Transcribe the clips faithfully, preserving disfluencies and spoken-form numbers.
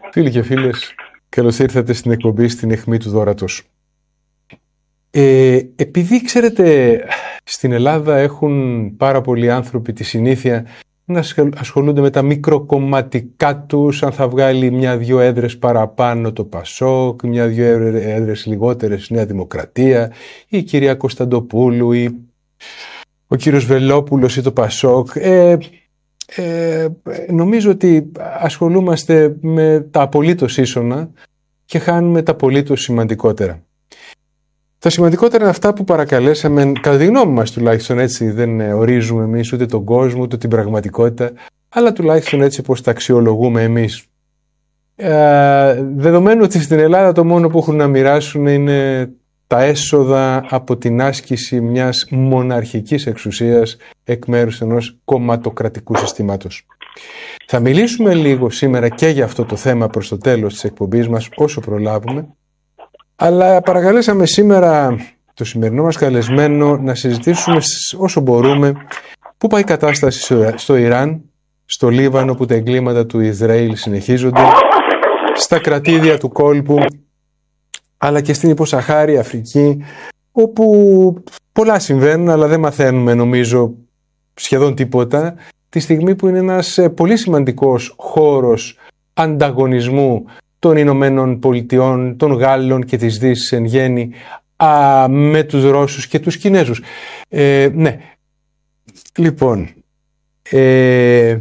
Φίλοι και φίλες, καλώς ήρθατε στην εκπομπή «Στην αιχμή του δώρατος». Ε, επειδή, ξέρετε, στην Ελλάδα έχουν πάρα πολλοί άνθρωποι τη συνήθεια να ασχολούνται με τα μικροκομματικά τους, αν θα βγάλει μια-δυο έδρες παραπάνω το Πασόκ, μια-δυο έδρες λιγότερες Νέα Δημοκρατία, η κυρία Κωνσταντοπούλου ή ο κύριος Βελόπουλος ή το Πασόκ. Ε, ε, νομίζω ότι ασχολούμαστε με τα απολύτως ίσονα και χάνουμε τα απολύτως σημαντικότερα. Τα σημαντικότερα είναι αυτά που παρακαλέσαμε, κατά τη γνώμη μας τουλάχιστον, έτσι δεν ορίζουμε εμείς ούτε τον κόσμο ούτε την πραγματικότητα, αλλά τουλάχιστον έτσι πως τα αξιολογούμε εμείς. Ε, δεδομένου ότι στην Ελλάδα το μόνο που έχουν να μοιράσουν είναι τα έσοδα από την άσκηση μιας μοναρχικής εξουσίας εκ μέρους ενός κομματοκρατικού συστήματος. Θα μιλήσουμε λίγο σήμερα και για αυτό το θέμα προς το τέλος της εκπομπής μας, όσο προλάβουμε, αλλά παρακαλέσαμε σήμερα το σημερινό μας καλεσμένο να συζητήσουμε όσο μπορούμε πού πάει η κατάσταση στο Ιράν, στο Λίβανο που τα εγκλήματα του Ισραήλ συνεχίζονται, στα κρατήδια του κόλπου, αλλά και στην υποσαχάρη Αφρική, όπου πολλά συμβαίνουν αλλά δεν μαθαίνουμε νομίζω σχεδόν τίποτα, τη στιγμή που είναι ένας πολύ σημαντικός χώρος ανταγωνισμού των Ηνωμένων Πολιτειών, των Γάλλων και της Δύσης εν γέννη, α, με τους Ρώσους και τους Κινέζους. Ε, ναι, λοιπόν, ε,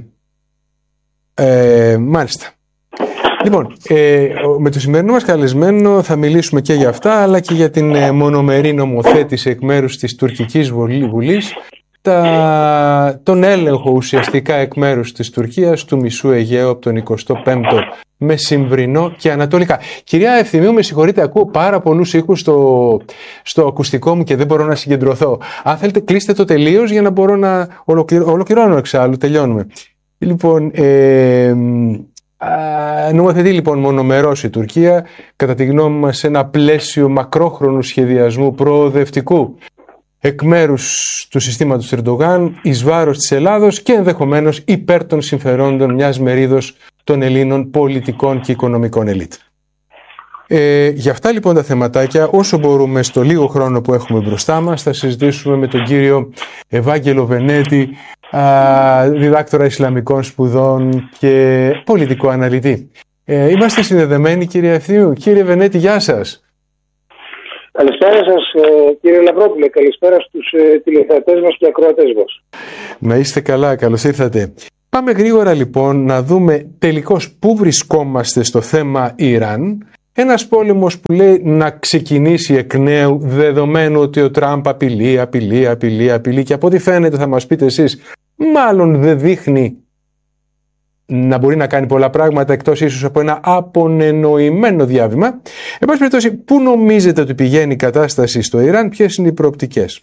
ε, μάλιστα. Λοιπόν, ε, με το σημερινό μας καλεσμένο θα μιλήσουμε και για αυτά, αλλά και για την ε, μονομερή νομοθέτηση εκ μέρους της τουρκικής Βουλής, τα, τον έλεγχο ουσιαστικά εκ μέρους της Τουρκίας του μισού Αιγαίου από τον εικοστό πέμπτο μεσημβρινό και ανατολικά. Κυρία Ευθυμίου, με συγχωρείτε, ακούω πάρα πολλούς ήχους στο, στο ακουστικό μου και δεν μπορώ να συγκεντρωθώ. Αν θέλετε κλείστε το τελείως για να μπορώ να ολοκληρώ, ολοκληρώνω εξάλλου, τελειώνουμε. Λοιπόν, ε, α, νομοθετεί λοιπόν μονομερώς η Τουρκία, κατά τη γνώμη μας σε ένα πλαίσιο μακρόχρονου σχεδιασμού προοδευτικού εκ μέρους του συστήματος Ερντογάν, εις βάρος της Ελλάδος και ενδεχομένως υπέρ των συμφερόντων μιας μερίδος των Ελλήνων πολιτικών και οικονομικών ελίτ. Ε, για αυτά λοιπόν τα θεματάκια, όσο μπορούμε στο λίγο χρόνο που έχουμε μπροστά μας, θα συζητήσουμε με τον κύριο Ευάγγελο Βενέτη, α, διδάκτορα Ισλαμικών σπουδών και πολιτικό αναλυτή. Ε, είμαστε συνδεδεμένοι, κύριε Ευθύμιου. Κύριε Βενέτη, γεια σας. Καλησπέρα σας, κύριε Λαυρόπουλε. Καλησπέρα στους τηλεθεατές μας και ακροατές μας. Να είστε καλά, καλώς ήρθατε. Πάμε γρήγορα λοιπόν να δούμε τελικώς πού βρισκόμαστε στο θέμα Ιράν. Ένας πόλεμος που λέει να ξεκινήσει εκ νέου, δεδομένου ότι ο Τραμπ απειλεί, απειλεί, απειλεί, απειλεί και από ό,τι φαίνεται, θα μας πείτε εσείς, μάλλον δεν δείχνει να μπορεί να κάνει πολλά πράγματα εκτός ίσως από ένα απονενοημένο διάβημα. Εν πάση περιπτώσει, πού νομίζετε ότι πηγαίνει η κατάσταση στο Ιράν, ποιες είναι οι προοπτικές?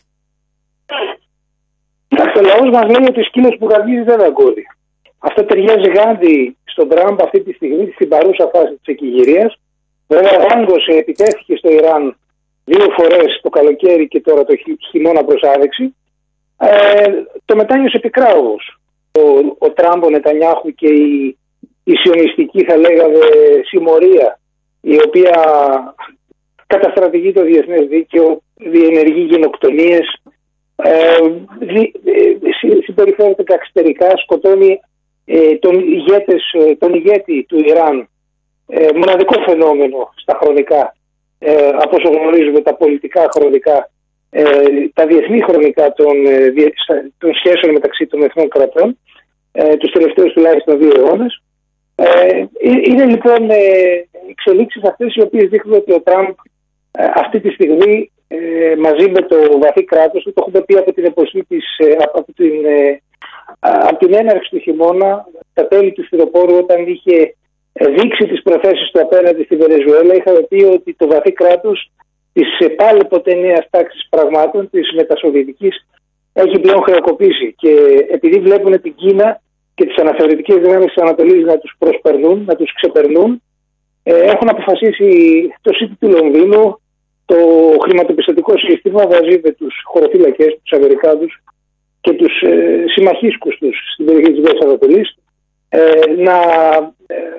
Ο λαός μας λέει ότι σκύλος που γαργίζει δεν δαγκώδει. Αυτό ταιριάζει γάντι στον Τραμπ αυτή τη στιγμή, στην παρούσα φάση της εκηγηρίας. Βέβαια, δάγκωσε, επιτέθηκε στο Ιράν δύο φορές το καλοκαίρι και τώρα το χειμώνα προς άδειξη. Ε, το μετάνιωσε πικρά όμως. Ο, ο Τραμπ, ο Νετανιάχου και η, η σιωνιστική, θα λέγαμε, συμμορία, η οποία καταστρατηγεί το διεθνές δίκαιο, διενεργεί γενοκτονίες, ε, δι, ε, συμπεριφέρεται καξιτερικά, σκοτώνει ε, τον, ηγέτες, τον ηγέτη του Ιράν, ε, μοναδικό φαινόμενο στα χρονικά, ε, από όσο γνωρίζουμε τα πολιτικά χρονικά, ε, τα διεθνή χρονικά των, ε, των σχέσεων μεταξύ των εθνών κρατών, ε, τους τελευταίους τουλάχιστον δύο αιώνες. Ε, είναι λοιπόν ε, εξελίξεις αυτές οι οποίες δείχνουν ότι ο Τραμπ ε, αυτή τη στιγμή ε, μαζί με το βαθύ κράτος, το έχουμε πει από την εποχή της, ε, από, την, ε, από την έναρξη του χειμώνα, τα τέλη του φθινοπόρου, όταν είχε δείξει τις προθέσεις του απέναντι στη Βενεζουέλα, είχαμε πει ότι το βαθύ κράτος της πάλι ποτέ νέας τάξης πραγμάτων, της μετασοβιετικής, έχει πλέον χρεοκοπήσει. Και επειδή βλέπουν την Κίνα και τις αναθεωρητικές δυνάμεις της Ανατολής να τους προσπερνούν, να τους ξεπερνούν, ε, έχουν αποφασίσει το City του Λονδίνου, το χρηματοπιστωτικό σύστημα μαζί με τους χωροφύλακες, τους Αμερικάνους και τους ε, συμμαχίσκους τους στην περιοχή της Μέσης Ανατολής, ε, να ε,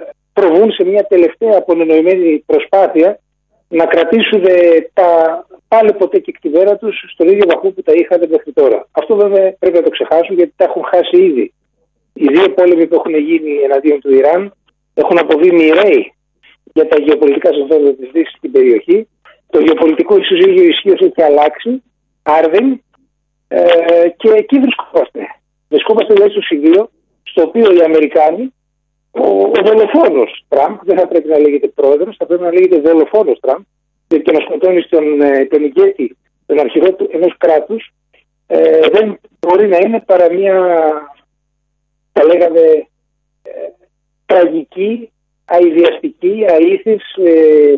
προβούν σε μια τελευταία απονενοημένη προσπάθεια να κρατήσουν τα πάλι ποτέ κεκτημένα τους στον ίδιο βαθμό που τα είχαν μέχρι τώρα. Αυτό βέβαια πρέπει να το ξεχάσουν, γιατί τα έχουν χάσει ήδη. Οι δύο πόλεμοι που έχουν γίνει εναντίον του Ιράν έχουν αποβεί μοιραίοι για τα γεωπολιτικά συμφέροντα της Δύσης στην περιοχή. Το γεωπολιτικό ισοζύγιο ισχύως έχει αλλάξει άρδιν ε, και εκεί βρισκόμαστε. Βρισκόμαστε δηλαδή στο σημείο στο οποίο οι Αμερικάνοι, ο, ο δολοφόνος Τραμπ, δεν θα πρέπει να λέγεται πρόεδρος, θα πρέπει να λέγεται δολοφόνος Τραμπ, γιατί να σκοτώνει τον, τον ηγέτη, τον αρχηγό ενός κράτους, ε, δεν μπορεί να είναι παρά μια, θα λέγαμε, ε, τραγική, αηδιαστική, αήθης ε,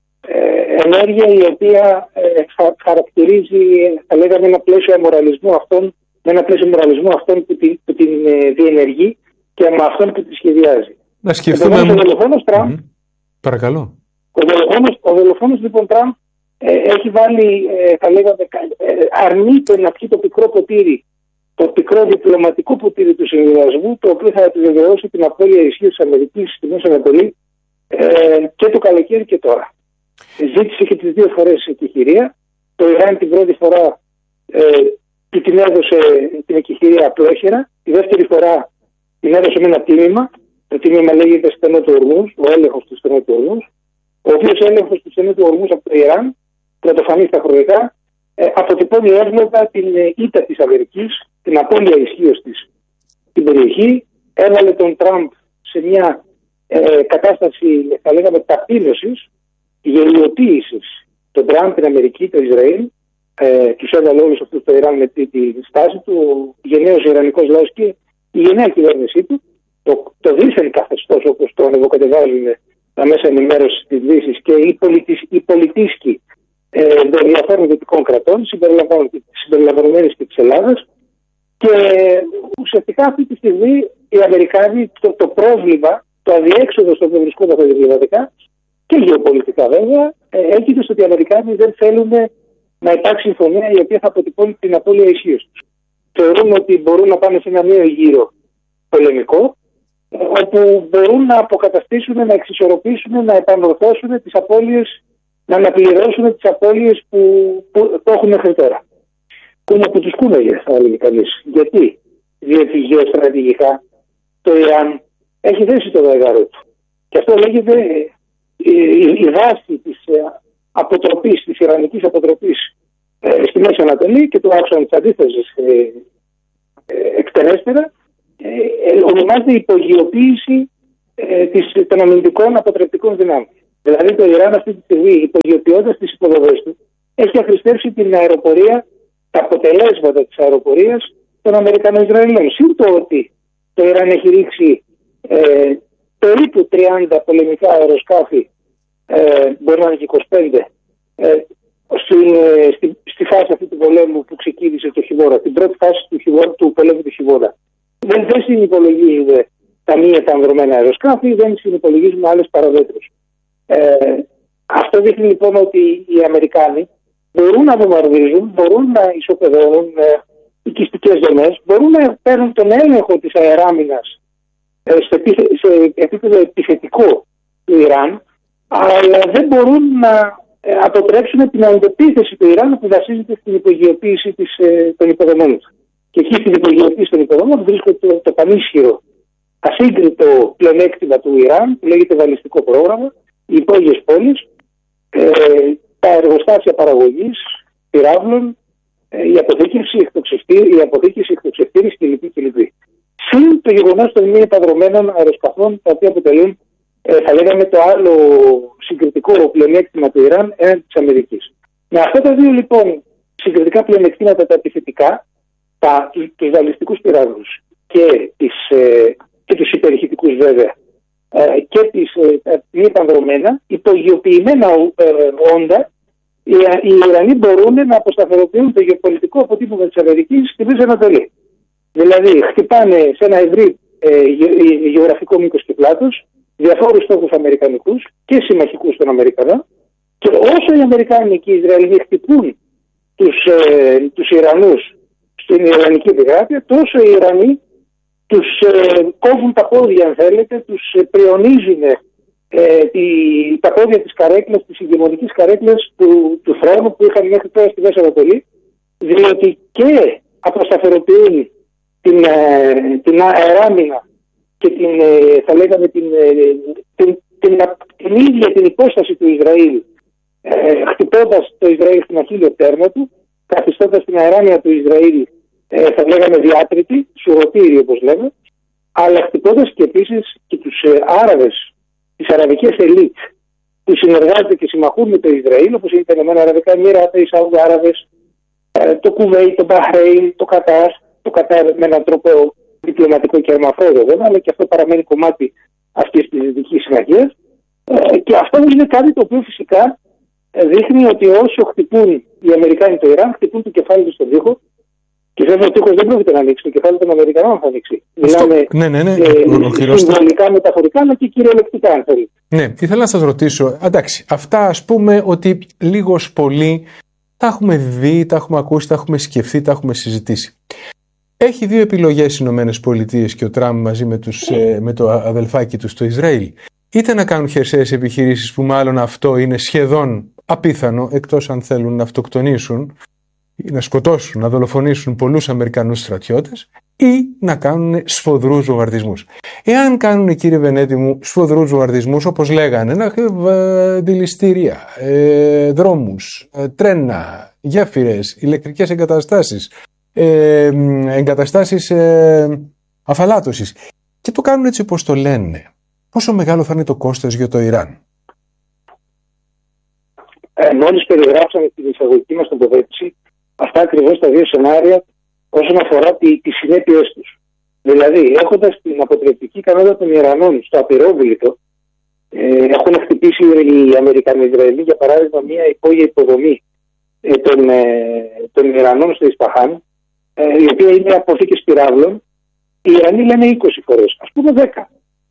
ε, ενέργεια, η οποία ε, χα, χαρακτηρίζει, θα λέγαμε, ένα πλαίσιο αμοραλισμού αυτών, με ένα πλαίσιο μοραλισμού αυτών που την, που την ε, διενεργεί και με αυτόν που τη σχεδιάζει. Να σκεφτούμε... Ο δολοφόνος Τραμπ, mm-hmm. Παρακαλώ. Ο δολοφόνος, ο δολοφόνος λοιπόν Τραμπ ε, έχει βάλει, ε, θα λέγαμε, ε, αρνείται να πιει το πικρό ποτήρι, το πικρό διπλωματικό ποτήρι του συμβιβασμού, το οποίο θα επιβεβαιώσει την απώλεια ισχύως της Αμερικής στη Μέση Ανατολή ε, και το καλοκαίρι και τώρα. Ζήτησε και τις δύο φορές εκεχηρία. Το Ιράν την πρώτη φορά ε, που την έδωσε την εκεχηρία απλόχερα, τη δεύτερη φορά την έδωσε με ένα τίμημα. Το τίμημα λέγεται στενό του Ορμούς, ο έλεγχος του στενού του Ορμούς, ο οποίος έλεγχος του στενού του Ορμούς από το Ιράν, πρωτοφανή στα χρονικά, ε, αποτυπώνει εύλογα την ε, ήττα της Αμερικής, την απώλεια ισχύως της στην περιοχή, έβαλε τον Τραμπ σε μια ε, κατάσταση, θα λέγαμε, ταπείνωσης, γελιοποίησης. Τον Τραμπ, την Αμερική, το Ισραήλ, ε, τους έβαλε όλους αυτούς το Ιράν με τη, τη στάση του, ο γενναίος Ιρανικός λαός και η γενναία κυβέρνησή του, το, το δίθεν καθεστώς, όπως το ανεβοκατεβάζουν τα μέσα ενημέρωσης της Δύσης και οι, πολιτισ, οι πολιτίσκοι ε, των διαφόρων δυτικών κρατών, συμπεριλαμβανομένης και της Ελλάδας. Και ουσιαστικά αυτή τη στιγμή οι Αμερικάνοι, το, το πρόβλημα, το αδιέξοδο στο οποίο βρισκόμαστε διπλωματικά και γεωπολιτικά βέβαια, ε, έγκυται στο ότι οι Αμερικάνοι δεν θέλουν να υπάρξει συμφωνία η οποία θα αποτυπώνει την απώλεια ισχύως τους. Θεωρούν ότι μπορούν να πάνε σε ένα νέο γύρο πολεμικό, όπου μπορούν να αποκαταστήσουν, να εξισορροπήσουν, να επανορθώσουν τις απώλειες, να αναπληρώσουν τις απώλειες που, που, που έχουν μέχρι τώρα. Κούνα που τους κούναγε, θα έλεγε κανείς. Γιατί? Διότι γεωστρατηγικά το Ιράν έχει θέσει το δαγάρο του. Και αυτό λέγεται η, η, η βάση της αποτροπής, της ιρανικής αποτροπής ε, στη Μέση Ανατολή και του άξονα της αντίθεσης ε, ε, εκτενέστερα, Ε, ονομάζεται υπογειοποίηση ε, της, των αμυντικών αποτρεπτικών δυνάμεων. Δηλαδή το Ιράν αυτή τη στιγμή, υπογειοποιώντας τις υποδομές του, έχει αχρηστεύσει την αεροπορία, τα αποτελέσματα της αεροπορίας των Αμερικανών Ισραηλών. Συν το ότι το Ιράν έχει ρίξει ε, περίπου τριάντα πολεμικά αεροσκάφη, ε, μπορεί να είναι και είκοσι πέντε, ε, στη, ε, στη, στη φάση αυτή του πολέμου που ξεκίνησε το χειμώνα, την πρώτη φάση του, χειμώνα, του πολέμου του χειμώνα. Δεν, δεν συνυπολογίζουμε τα μη ετανδρωμένα αεροσκάφη, δεν συνυπολογίζουμε άλλες παραδέτρους. Ε, αυτό δείχνει λοιπόν ότι οι Αμερικάνοι μπορούν να βομβαρδίζουν, μπορούν να ισοπεδώνουν ε, οικιστικές δομές, μπορούν να παίρνουν τον έλεγχο της αεράμινας ε, σε, σε επίπεδο επιθετικό του Ιράν, αλλά δεν μπορούν να ε, αποτρέψουν την αντεπίθεση του Ιράν που βασίζεται στην υπογειοποίηση της, ε, των υποδομών του. Και εκεί στην υπογειοποίηση των υποδομών βρίσκεται το, το πανίσχυρο, ασύγκριτο πλεονέκτημα του Ιράν, που λέγεται βαλιστικό πρόγραμμα, οι υπόγειες πόλεις, ε, τα εργοστάσια παραγωγής, πυράβλων, ε, η αποθήκευση, η αποθήκευση εκτοξευτήρης κλπ. κλπ. Συν το γεγονός των μη επαδρομένων αεροσκαφών, τα οποία αποτελούν, ε, θα λέγαμε, το άλλο συγκριτικό πλεονέκτημα του Ιράν έναντι της Αμερικής. Με αυτά τα δύο λοιπόν συγκριτικά πλεονεκτήματα τα επιθετικά, τα, τους, τους βαλιστικούς πυράβλους και, τις, ε, και τους υπερηχητικούς βέβαια ε, και τις ε, μη επανδρομένα, υπογειοποιημένα ε, όντα, οι, οι Ιρανοί μπορούν να αποσταθεροποιούν το γεωπολιτικό αποτύπωμα της Αμερικής στη Μέση Ανατολή. Δηλαδή χτυπάνε σε ένα ευρύ ε, γε, γεωγραφικό μήκος και πλάτος διαφόρους στόχους αμερικανικούς και συμμαχικούς των Αμερικανών, και όσο οι Αμερικάνοι και οι Ισραηλοί χτυπούν τους, ε, τους Ιρανούς στην Ιρανική επικράτεια, τόσο οι Ιρανοί τους ε, κόβουν τα πόδια, αν θέλετε, τους ε, πριονίζουν ε, τη, τα πόδια της καρέκλας, της ηγεμονικής καρέκλας του, του θρόνου που είχαν μέχρι τώρα στη Μέση Ανατολή, διότι και αποσταθεροποιούν την, ε, την αεράμινα και την, ε, θα λέγαμε την, ε, την, την, την, την ίδια την υπόσταση του Ισραήλ, ε, χτυπώντας το Ισραήλ στην αχίλλειο πτέρνα του, καθιστώντας την αεράμια του Ισραήλ, ε, θα λέγαμε διάτρητη, σουρωτήρη όπως λέμε, αλλά χτυπώντας και επίσης και τους ε, Άραβες, τις αραβικές ελίτ που συνεργάζονται και συμμαχούν με το Ισραήλ, όπως είναι τα Ηνωμένα Αραβικά Εμμυράτα, οι Σαουδοί Άραβες, ε, το Κουβέιτ, το Μπαχρέιν, το Κατάρ, το Κατάρ με έναν τρόπο διπλωματικό και αρμαφρόδο βέβαια, αλλά και αυτό παραμένει κομμάτι αυτής της Δυτικής Συμμαχίας. Ε, και αυτό είναι κάτι το οποίο φυσικά δείχνει ότι όσο χτυπούν οι Αμερικάνοι το Ιράν, χτυπούν το κεφάλι του στον τοίχο. Και βέβαια ο τείχος δεν πρόκειται να ανοίξει, το κεφάλι των Αμερικανών θα ανοίξει. Μιλάμε ναι, ναι, ναι. Ε, συμβολικά, μεταφορικά, αλλά και κυριολεκτικά, αν θέλει. Ναι, ήθελα να σας ρωτήσω, εντάξει, αυτά ας πούμε ότι λίγος πολύ τα έχουμε δει, τα έχουμε ακούσει, τα έχουμε σκεφτεί, τα έχουμε συζητήσει. Έχει δύο επιλογές οι Ηνωμένες Πολιτείες και ο Τραμπ μαζί με, τους, ε, με το αδελφάκι του στο Ισραήλ. Είτε να κάνουν χερσαίες επιχειρήσεις, που μάλλον αυτό είναι σχεδόν απίθανο, εκτός αν θέλουν να αυτοκτονήσουν, να σκοτώσουν, να δολοφονήσουν πολλούς Αμερικανούς στρατιώτες, ή να κάνουν σφοδρούς βομβαρδισμούς. Εάν κάνουν, κύριε Βενέτη μου, σφοδρούς βομβαρδισμούς, όπως λέγανε, να έχουν δηληστήρια, ε, δρόμους, ε, τρένα, γέφυρες, ηλεκτρικές εγκαταστάσεις, ε, εγκαταστάσεις ε, αφαλάτωσης, και το κάνουν έτσι όπως το λένε, πόσο μεγάλο θα είναι το κόστος για το Ιράν? Ε, μόλις περιγράψαμε την εισαγωγική μας τοποθέτηση, αυτά ακριβώς τα δύο σενάρια όσον αφορά τις συνέπειες τους. Δηλαδή, έχοντας την αποτρεπτική ικανότητα των Ιρανών στο απειρόβλητο, ε, έχουν χτυπήσει οι Αμερικανοί-Ισραηλοί, για παράδειγμα, μια υπόγεια υποδομή ε, των, ε, των Ιρανών στο Ισπαχάν, ε, η οποία είναι αποθήκες πυράβλων. Οι Ιρανοί λένε είκοσι φορές, ας πούμε δέκα.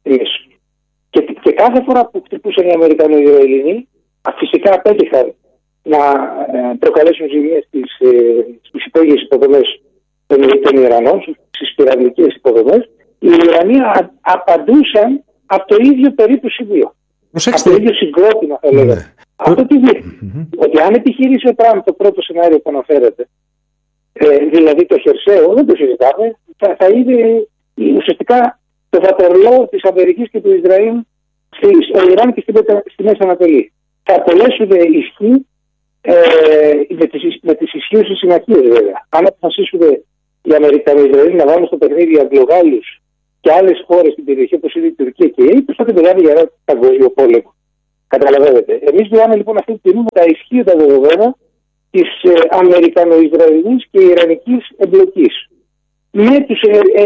Και, και κάθε φορά που χτυπούσαν οι Αμερικανοί-Ισραηλοί, φυσικά απέτυχαν να προκαλέσουν ζημίες στις, στις υπόγειες υποδομές των, των Ιρανών, στις πυραυλικές υποδομές. Οι Ιρανοί α, απαντούσαν από το ίδιο περίπου σημείο. Από το ίδιο συγκρότημα, θα λέγαμε. Ναι. Αυτό τι δείχνει? Mm-hmm. Ότι αν επιχειρήσει ο Τραμπ το πρώτο σενάριο που αναφέρεται, ε, δηλαδή το χερσαίο, δεν το συζητάμε, θα, θα είναι ουσιαστικά το βατερλό της Αμερικής και του Ισραήλ στο Ιράν και στη, στη Μέση Ανατολή. Θα απολέσουν ισχύ ε, με τις, με τις ισχύουσες συμμαχίες, βέβαια. Αν αποφασίσουν οι Αμερικανοί Ισραήλ να βάλουν στο παιχνίδι Αγγλογάλους και άλλες χώρες στην περιοχή όπως είναι η Τουρκία και η Αίγυπτος, τότε μιλάμε για ένα παγκόσμιο πόλεμο. Καταλαβαίνετε. Εμείς μιλάμε λοιπόν αυτή τη στιγμή με τα ισχύοντα δεδομένα της ε, Αμερικανο-Ισραηλινής και Ιρανικής εμπλοκής. Με τους ε, ε, ε,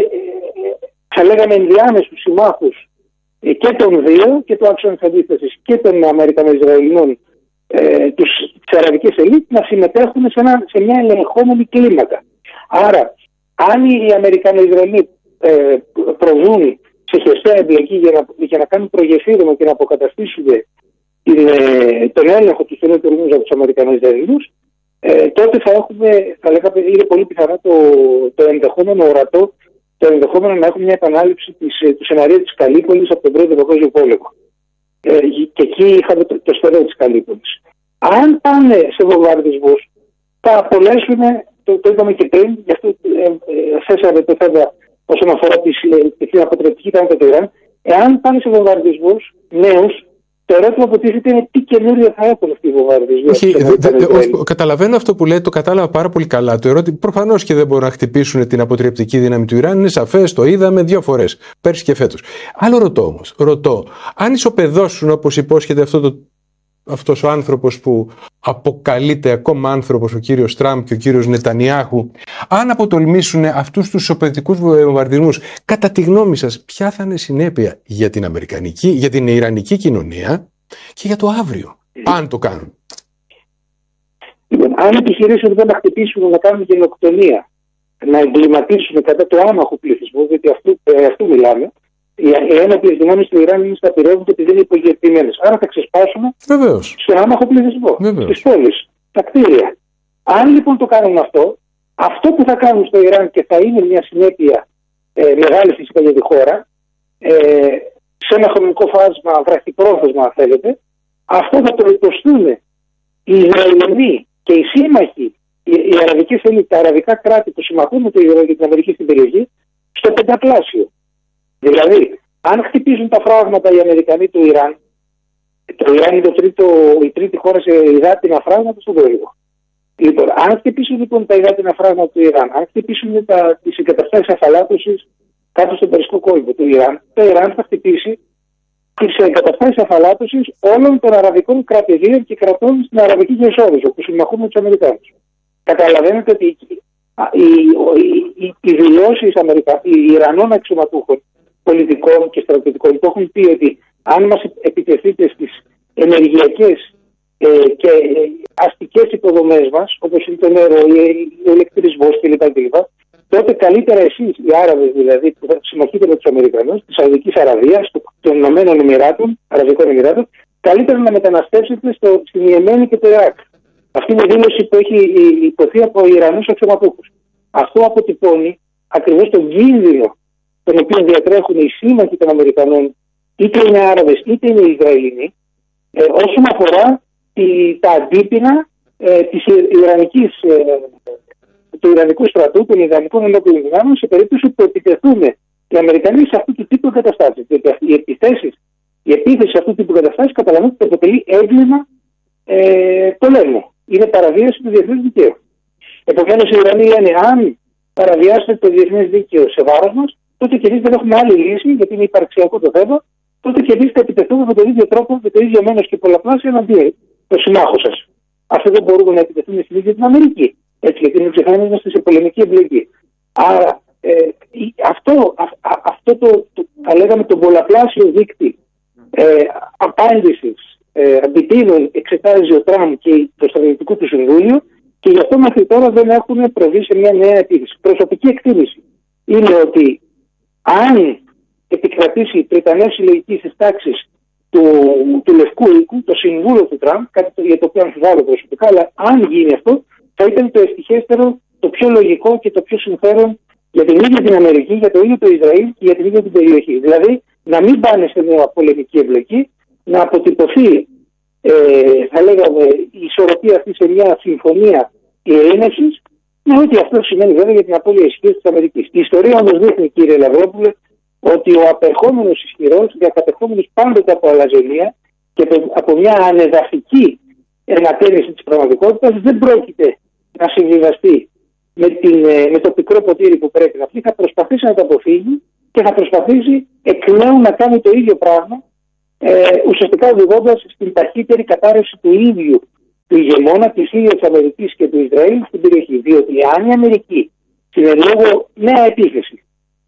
θα λέγαμε ενδιάμεσους συμμάχους ε, και των δύο και του άξονα της αντίθεσης και των Αμερικανο-Ισραηλινών, ε, τις αραβικές ελίτ, να συμμετέχουν σε, ένα, σε μια ελεγχόμενη κλίμακα. Άρα, αν οι Αμερικανο-Ισραηλοί ε, προβούν σε χερσαία εμπλοκή για να, για να κάνουν προγεφύρωμα και να αποκαταστήσουν την, ε, τον έλεγχο του στενού του από τους Αμερικανούς-Ισραηλινούς, ε, τότε θα έχουμε, θα λέγαμε, είναι πολύ πιθανό το, το ενδεχόμενο ορατό, το ενδεχόμενο να έχουμε μια επανάληψη της, του σεναρίου της Καλύπολης από τον Πρώτο Παγκόσμιο Πόλεμο. Ε, και εκεί είχαμε το, το στερεό της Καλύπολης. Αν πάνε σε βομβαρδισμούς, θα απολέσουν, το, το είπαμε και πριν, γι' αυτό ε, ε, θέσαμε το θέμα όσον αφορά ε, την αποτρεπτική ικανότητα του Ιράν. Εάν πάνε σε βομβαρδισμούς νέους, το ερώτημα που τίθεται είναι τι καινούργια θα έχουν αυτοί οι βομβαρδισμοί. Όχι, δε, δε, όχι, καταλαβαίνω αυτό που λέτε, το κατάλαβα πάρα πολύ καλά. Το ερώτημα, προφανώς και δεν μπορούν να χτυπήσουν την αποτρεπτική δύναμη του Ιράν, είναι σαφές, το είδαμε δύο φορές, πέρσι και φέτος. Άλλο ρωτώ όμως, ρωτώ, αν ισοπεδώσουν όπως υπόσχεται αυτό το, αυτός ο άνθρωπος που αποκαλείται ακόμα άνθρωπος, ο κύριος Τραμπ και ο κύριος Νετανιάχου, αν αποτολμήσουν αυτούς τους ισοπεδωτικούς βομβαρδισμούς, κατά τη γνώμη σας, ποια θα είναι συνέπεια για την αμερικανική, για την ιρανική κοινωνία και για το αύριο, mm. αν το κάνουν? Λοιπόν, αν επιχειρήσουν να χτυπήσουν, να κάνουν γενοκτονία, να εγκληματίσουν κατά το άμαχο πληθυσμό, διότι αυτού, ε, αυτού μιλάμε, οι ένοπλες δυνάμεις του Ιράν είναι σταθερεύονται επειδή είναι υπογειοποιημένες. Άρα θα ξεσπάσουν στον άμαχο πληθυσμό, στις πόλεις, τα κτίρια. Αν λοιπόν το κάνουν αυτό, αυτό που θα κάνουν στο Ιράν και θα είναι μια συνέπεια ε, μεγάλη φυσικά για τη χώρα, ε, σε ένα χρονικό φάσμα, βραχυπρόθεσμα, αν θέλετε, αυτό θα το υποστούν οι Ισραηλινοί και οι σύμμαχοι, οι, οι αραβικές, τα αραβικά κράτη που συμμαχούν με το Ισραήλ και την Αμερική στην περιοχή, στο πενταπλάσιο. Δηλαδή, αν χτυπήσουν τα φράγματα οι Αμερικανοί του Ιράν, το Ιράν είναι το τρίτο, η τρίτη χώρα σε υδάτινα φράγματα στον κόσμο. Λοιπόν, αν χτυπήσουν λοιπόν τα υδάτινα φράγματα του Ιράν, αν χτυπήσουν τις εγκαταστάσεις αφαλάτωσης κάτω στον Περσικό κόλπο του Ιράν, το Ιράν θα χτυπήσει τις εγκαταστάσεις αφαλάτωσης όλων των αραβικών κρατηδίων και κρατών στην Αραβική Χερσόνησο, που συμμαχούν με τους Αμερικάνους. Καταλαβαίνετε ότι οι, οι, οι, οι δηλώσεις οι Ιρανών αξιωματούχων, πολιτικών και στρατιωτικών, που έχουν πει ότι αν μας επιτεθείτε στις ενεργειακές ε, και αστικές υποδομές μας, όπως είναι το νερό, ο ηλεκτρισμός κλπ., τότε καλύτερα εσείς, οι Άραβες δηλαδή, που θα συμμαχείτε με τους Αμερικανούς, της Σαουδικής Αραβίας, των Ηνωμένων Εμιράτων, Αραβικών Εμιράτων, καλύτερα να μεταναστεύσετε στο, στην Ιεμένη και το Ιράκ. Αυτή είναι η δήλωση που έχει υποθεί από Ιρανούς αξιωματούχους. Αυτό αποτυπώνει ακριβώς τον κίνδυνο τον οποίο διατρέχουν οι σύμμαχοι των Αμερικανών, είτε είναι Άραβες είτε είναι Ισραηλινοί, ε, όσον αφορά τη, τα αντίπεινα ε, της Ιρανικής, ε, του Ιρανικού στρατού, των Ιρανικών ενόπλων δυνάμεων, σε περίπτωση που επιτεθούν οι Αμερικανοί σε αυτού του τύπου εγκαταστάσεις. Διότι οι επιθέσεις, η επίθεση σε αυτού του τύπου εγκαταστάσεις καταλαβαίνετε ότι αποτελεί έγκλημα ε, πολέμου. Είναι παραβίαση του διεθνούς δικαίου. Επομένως, οι Ιρανοί λένε, αν παραβιάσετε το διεθνές δίκαιο σε βάρος μας, τότε και εμείς δεν έχουμε άλλη λύση, γιατί είναι υπαρξιακό το θέμα, τότε και εμείς θα επιτεθούμε με τον ίδιο τρόπο, με το ίδιο μένος και πολλαπλάσιο εναντίον το συμμάχο σας. Αυτό δεν μπορούμε να επιτεθούμε στην ίδια την Αμερική. Έτσι, γιατί μην ξεχνάμε, είμαστε σε πολεμική εμπλοκή. Άρα, ε, αυτό, α, α, αυτό το, το, θα λέγαμε, τον πολλαπλάσιο δείκτη ε, απάντησης ε, αντιτείνων εξετάζει ο Τραμπ και το στρατιωτικό του συμβούλιο, και γι' αυτό μέχρι τώρα δεν έχουν προβεί σε μια νέα επίθεση. Προσωπική εκτίμηση είναι ότι αν επικρατήσει η Βρετανία συλλογική στις τάξεις του, του Λευκού Οίκου, το συμβούλιο του Τραμπ, κάτι το, για το οποίο αμφιβάλλω προσωπικά, αλλά αν γίνει αυτό, θα ήταν το ευτυχέστερο, το πιο λογικό και το πιο συμφέρον για την ίδια την Αμερική, για το ίδιο το Ισραήλ και για την ίδια την περιοχή. Δηλαδή, να μην πάνε σε μια πολεμική εμπλοκή, να αποτυπωθεί, ε, θα λέγαμε, η ισορροπία αυτή σε μια συμφωνία ειρήνευσης, με ό,τι αυτό σημαίνει βέβαια για την απώλεια ισχύω της Αμερικής. Η ιστορία όμως δείχνει, κύριε Λαυρόπουλε, ότι ο απερχόμενος ισχυρός, διακατεχόμενος πάντοτε από αλαζονία και από μια ανεδαφική ενατένιση της πραγματικότητας, δεν πρόκειται να συμβιβαστεί με, την, με το πικρό ποτήρι που πρέπει να πει. Θα προσπαθήσει να το αποφύγει και θα προσπαθήσει εκ νέου να κάνει το ίδιο πράγμα, ε, ουσιαστικά οδηγώντας στην ταχύτερη κατάρρευση του ίδιου του ηγεμόνα, της ίδιας της Αμερικής και του Ισραήλ στην περιοχή. Διότι αν η Αμερική στην εν λόγω νέα επίθεση,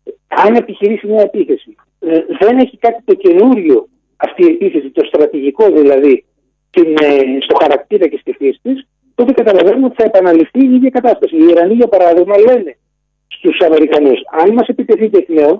αν επιχειρήσει νέα επίθεση, ε, δεν έχει κάτι το καινούριο αυτή η επίθεση, το στρατηγικό δηλαδή, στην, ε, στο χαρακτήρα και στη φύση της, τότε καταλαβαίνουμε ότι θα επαναληφθεί η ίδια κατάσταση. Οι Ιρανοί, για παράδειγμα, λένε στους Αμερικανούς, αν μας επιτεθείτε εκ νέου,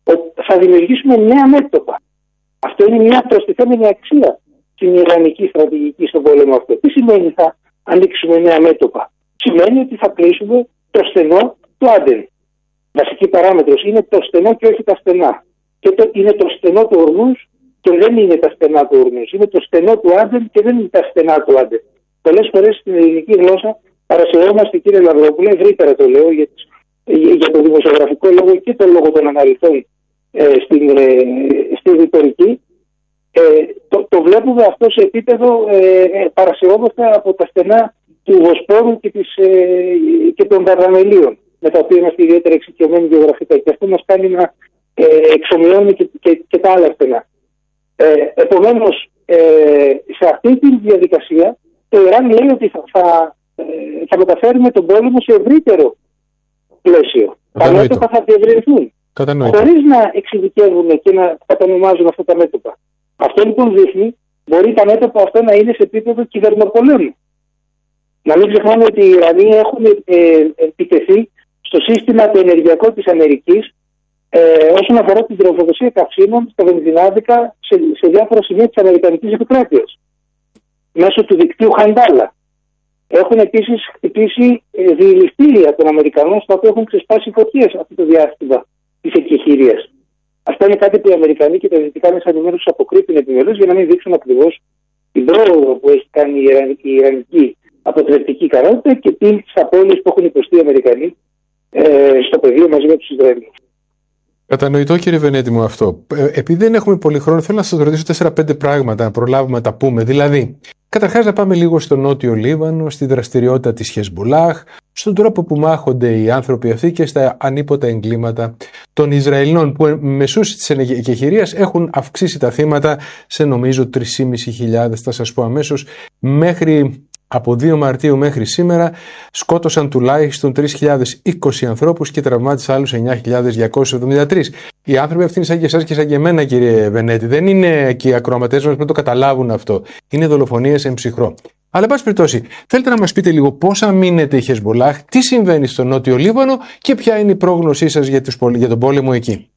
θα δημιουργήσουμε νέα μέτωπα. Αυτό είναι μια προστιθέμενη αξία στην Ιρανική στρατηγική στον πόλεμο αυτό. Τι σημαίνει θα ανοίξουμε νέα μέτωπα? Σημαίνει ότι θα κλείσουμε το στενό του Άντεν. Βασική παράμετρος είναι το στενό και όχι τα στενά. Και το, είναι το στενό του Ορμούς και δεν είναι τα στενά του Ορμούς. Είναι το στενό του Άντεν και δεν είναι τα στενά του Άντεν. Πολλές φορές στην ελληνική γλώσσα παρασυρώμαστε, κύριε Λαυρόπουλε, ευρύτερα το λέω για, τις, για το δημοσιογραφικό λόγο και το λόγο των αναλυτών ε, στην, ε, στη ρητορική. Ε, το, το βλέπουμε αυτό σε επίπεδο ε, ε, παρασυρώμαστε από τα στενά του Βοσπόρου και, της, ε, και των Δαρδανελίων, με τα οποία είμαστε ιδιαίτερα εξοικειωμένοι γεωγραφικά. Και αυτό μας κάνει να ε, εξομοιώνουμε και, και, και τα άλλα στενά. Ε, επομένως, ε, σε αυτή τη διαδικασία, το Ιράν λέει ότι θα, θα, ε, θα μεταφέρουμε τον πόλεμο σε ευρύτερο πλαίσιο. Τα μέτωπα θα διευρυνθούν, χωρίς να εξειδικεύουν και να κατανομάζουν αυτά τα μέτωπα. Αυτό λοιπόν δείχνει, μπορεί τα μέτωπα αυτά να είναι σε επίπεδο κυβερνοπολέμου. Να μην ξεχνάμε ότι οι Ιρανοί έχουν ε, επιτεθεί στο σύστημα το ενεργειακό της Αμερικής ε, όσον αφορά την τροφοδοσία καυσίμων στα βενζινάδικα σε, σε διάφορα σημεία της Αμερικανικής επικράτειας, μέσω του δικτύου Χαντάλα. Έχουν επίσης χτυπήσει ε, διηληστήρια των Αμερικανών, στα οποία έχουν ξεσπάσει φωτιές αυτό το διάστημα της εκεχηρίας. Αυτά είναι κάτι που οι Αμερικανοί και τα δυτικά μέσα ενημέρωση αποκρύπτουν επιμελώς για να μην δείξουν ακριβώς την πρόοδο που έχει κάνει η Ιρανική αποτρεπτική ικανότητα και τις απώλειες που έχουν υποστεί οι Αμερικανοί ε, στο πεδίο μαζί με τους Ισραηλινούς. Κατανοητό, κύριε Βενέτη μου, αυτό. Ε, επειδή δεν έχουμε πολύ χρόνο, θέλω να σας ρωτήσω τέσσερα πέντε πράγματα, να προλάβουμε να τα πούμε. Δηλαδή, καταρχάς να πάμε λίγο στο Νότιο Λίβανο, στη δραστηριότητα της Χεσμπολάχ, στον τρόπο που μάχονται οι άνθρωποι αυτοί και στα ανίποτα εγκλήματα των Ισραηλινών, που μεσούς της εκεχηρίας έχουν αυξήσει τα θύματα σε νομίζω τρεις χιλιάδες πεντακόσιες, θα σας πω αμέσως, μέχρι... Από δύο Μαρτίου μέχρι σήμερα σκότωσαν τουλάχιστον τρεις χιλιάδες είκοσι ανθρώπους και τραυμάτισαν άλλους εννιά χιλιάδες διακόσιους εβδομήντα τρεις. Οι άνθρωποι αυτοί είναι σαν και εσάς και σαν και εμένα, κύριε Βενέτη. Δεν είναι και οι ακροατές μας που το καταλάβουν αυτό. Είναι δολοφονίες εν ψυχρό. Αλλά, εν πάση περιπτώσει, θέλετε να μας πείτε λίγο πώς αμήνεται η Χεσμπολάχ, τι συμβαίνει στο Νότιο Λίβανο και ποια είναι η πρόγνωσή σας για, τους, για τον πόλεμο εκεί.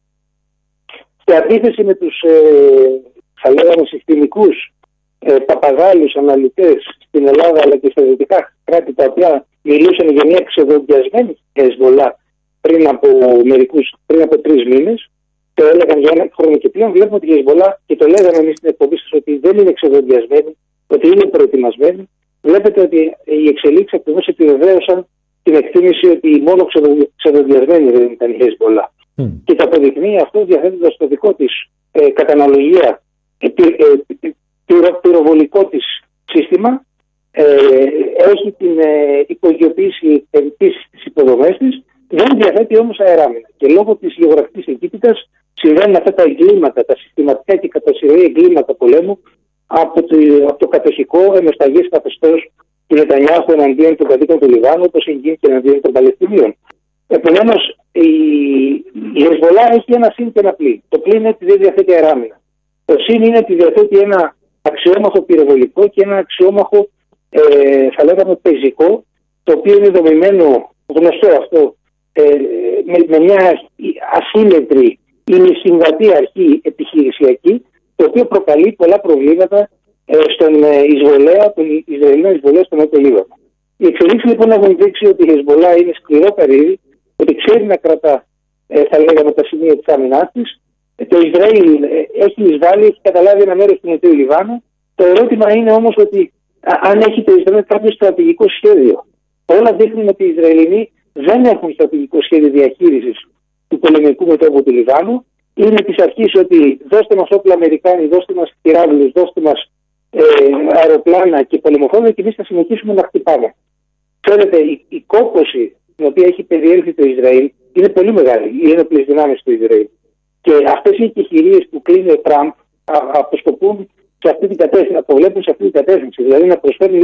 Σε αντίθεση με τους, ε, θα λέγαμε, συστημικούς Ε, παπαγάλους αναλυτές στην Ελλάδα αλλά και στα δυτικά κράτη, τα οποία μιλούσαν για μια ξεδοντιασμένη Χεσμπολάχ πριν από μερικούς, πριν από τρεις μήνες, το έλεγαν για ένα χρόνο και πλέον. Βλέπουμε ότι η Χεσμπολάχ, και το λέγαμε εμείς στην εκπομπή σας, ότι δεν είναι ξεδοντιασμένη, ότι είναι προετοιμασμένη. Βλέπετε ότι οι εξελίξεις ακριβώς επιβεβαίωσαν την εκτίμηση ότι μόνο ξεδοντιασμένη δεν ήταν η Χεσμπολάχ. Mm. Και το αποδεικνύει αυτό διαθέτοντας το δικό της ε, κατά αναλογία ε, ε, πυρο, πυροβολικό της σύστημα, ε, έχει την ε, υπογειοποίηση επίσης στις υποδομές της, δεν διαθέτει όμως αεράμινα. Και λόγω της γεωγραφικής εγκύτητας συμβαίνουν αυτά τα εγκλήματα, τα συστηματικά και κατά σειρά εγκλήματα πολέμου από το, από το κατοχικό αιμοσταγές καθεστώς του Νετανιάχου εναντίον των κατοίκων του Λιβάνου, όπως εγγύει και εναντίον των Παλαιστινίων. Επομένως, η, η Χεσμπολάχ έχει ένα συν και ένα πλήν. Το πλήν είναι ότι δεν διαθέτει αεράμινα. Το συν είναι ότι διαθέτει ένα αξιόμαχο πυροβολικό και ένα αξιόμαχο, ε, θα λέγαμε, πεζικό, το οποίο είναι δομημένο, γνωστό αυτό, ε, με, με μια ασύμμετρη ή συμβατή αρχή επιχειρησιακή, το οποίο προκαλεί πολλά προβλήματα ε, στον εισβολέα, τον Ισραηλινό εισβολέα στον Νότιο Λίβανο. Οι εξελίξεις λοιπόν έχουν δείξει ότι η Χεσμπολάχ είναι σκληρό καρύδι, ότι ξέρει να κρατά, ε, θα λέγαμε, τα σημεία της άμυνάς της. Το Ισραήλ έχει εισβάλει, έχει καταλάβει ένα μέρος του Νοτιού Λιβάνου. Το ερώτημα είναι όμως ότι αν έχει το Ισραήλ κάποιο στρατηγικό σχέδιο. Όλα δείχνουν ότι οι Ισραηλινοί δεν έχουν στρατηγικό σχέδιο διαχείρισης του πολεμικού μετώπου του Λιβάνου. Είναι της αρχής ότι δώστε μας όπλα Αμερικάνοι, δώστε μας πυράβλους, δώστε μας ε, αεροπλάνα και πολεμοφόδια και εμείς θα συνεχίσουμε να χτυπάμε. Ξέρετε, η, η κόπωση την οποία έχει περιέλθει το Ισραήλ είναι πολύ μεγάλη, οι ένοπλες δυνάμεις του Ισραήλ. Και αυτές οι εκεχηρίες που κλείνει ο Τραμπ αποσκοπούν σε αυτή την κατεύθυνση, αποβλέπουν σε αυτή την κατεύθυνση, δηλαδή να προσφέρουν